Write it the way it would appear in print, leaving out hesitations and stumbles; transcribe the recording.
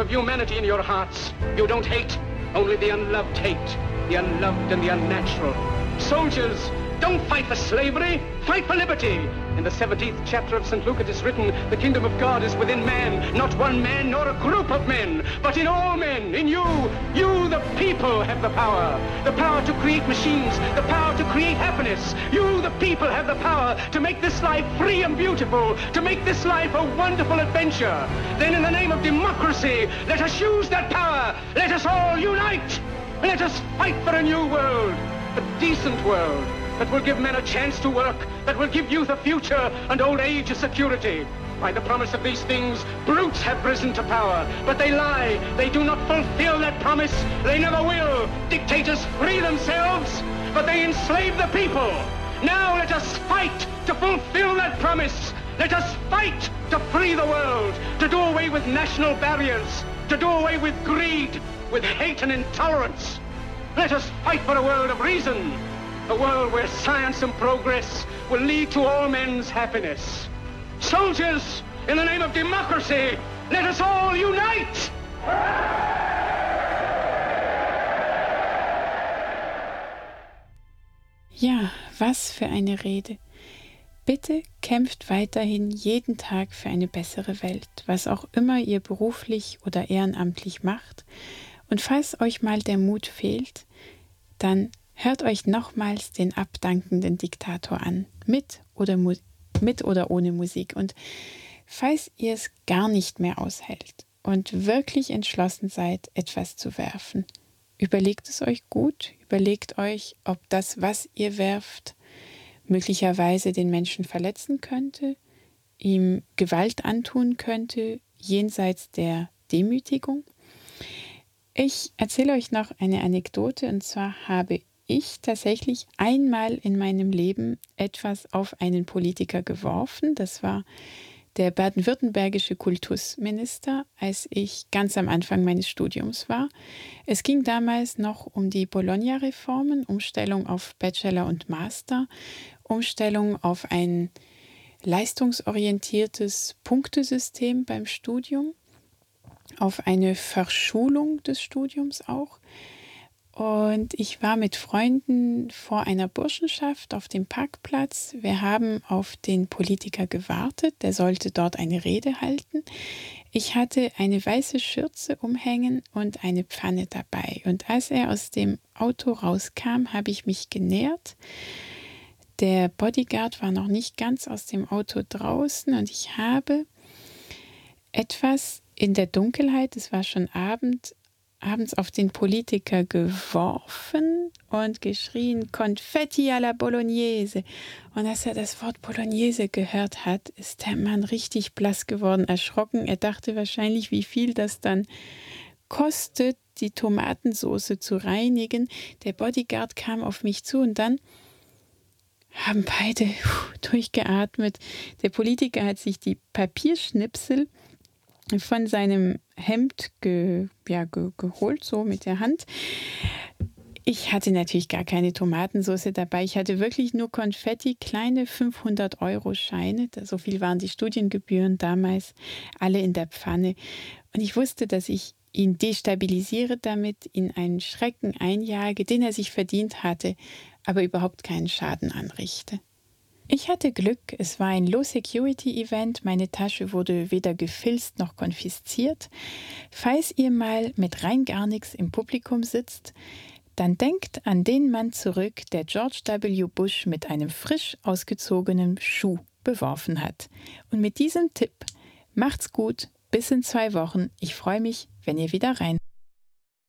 of humanity in your hearts. You don't hate, only the unloved hate, the unloved and the unnatural. Soldiers, don't fight for slavery, fight for liberty. In the 17th chapter of St. Luke it is written, the kingdom of God is within man, not one man nor a group of men, but in all men, in you. You, the people, have the power to create machines, the power to create happiness. You, the people, have the power to make this life free and beautiful, to make this life a wonderful adventure. Then in the name of democracy, let us use that power. Let us all unite. Let us fight for a new world, a decent world, that will give men a chance to work, that will give youth a future and old age a security. By the promise of these things, brutes have risen to power, but they lie. They do not fulfill that promise. They never will. Dictators free themselves, but they enslave the people. Now let us fight to fulfill that promise. Let us fight to free the world, to do away with national barriers, to do away with greed, with hate and intolerance. Let us fight for a world of reason, a world where science and progress will lead to all men's happiness. Soldiers, in the name of democracy, let us all unite! Ja, was für eine Rede. Bitte kämpft weiterhin jeden Tag für eine bessere Welt, was auch immer ihr beruflich oder ehrenamtlich macht. Und falls euch mal der Mut fehlt, dann hört euch nochmals den abdankenden Diktator an, mit oder ohne Musik. Und falls ihr es gar nicht mehr aushält und wirklich entschlossen seid, etwas zu werfen, überlegt es euch gut, überlegt euch, ob das, was ihr werft, möglicherweise den Menschen verletzen könnte, ihm Gewalt antun könnte, jenseits der Demütigung. Ich erzähle euch noch eine Anekdote, und zwar habe ich tatsächlich einmal in meinem Leben etwas auf einen Politiker geworfen. Das war der baden-württembergische Kultusminister, als ich ganz am Anfang meines Studiums war. Es ging damals noch um die Bologna-Reformen, Umstellung auf Bachelor und Master, Umstellung auf ein leistungsorientiertes Punktesystem beim Studium, auf eine Verschulung des Studiums auch. Und ich war mit Freunden vor einer Burschenschaft auf dem Parkplatz. Wir haben auf den Politiker gewartet, der sollte dort eine Rede halten. Ich hatte eine weiße Schürze umhängen und eine Pfanne dabei. Und als er aus dem Auto rauskam, habe ich mich genähert. Der Bodyguard war noch nicht ganz aus dem Auto draußen und ich habe etwas in der Dunkelheit, es war schon abends auf den Politiker geworfen und geschrien, Confetti alla Bolognese. Und als er das Wort Bolognese gehört hat, ist der Mann richtig blass geworden, erschrocken. Er dachte wahrscheinlich, wie viel das dann kostet, die Tomatensauce zu reinigen. Der Bodyguard kam auf mich zu und dann haben beide durchgeatmet. Der Politiker hat sich die Papierschnipsel von seinem Hemd geholt, so mit der Hand. Ich hatte natürlich gar keine Tomatensauce dabei. Ich hatte wirklich nur Konfetti, kleine 500-Euro-Scheine. So viel waren die Studiengebühren damals, alle in der Pfanne. Und ich wusste, dass ich ihn destabilisiere damit, ihn einen Schrecken einjage, den er sich verdient hatte, aber überhaupt keinen Schaden anrichte. Ich hatte Glück, es war ein Low-Security-Event, meine Tasche wurde weder gefilzt noch konfisziert. Falls ihr mal mit rein gar nichts im Publikum sitzt, dann denkt an den Mann zurück, der George W. Bush mit einem frisch ausgezogenen Schuh beworfen hat. Und mit diesem Tipp, macht's gut, bis in 2 Wochen. Ich freue mich, wenn ihr wieder rein.